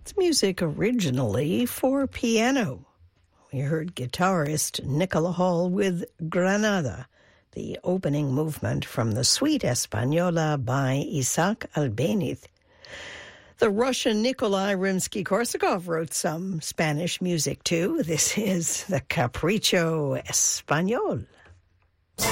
It's music originally for piano. We heard guitarist Nicola Hall with Granada, the opening movement from the Suite Española by Isaac Albéniz. The Russian Nikolai Rimsky-Korsakov wrote some Spanish music too. This is the Capricho Español.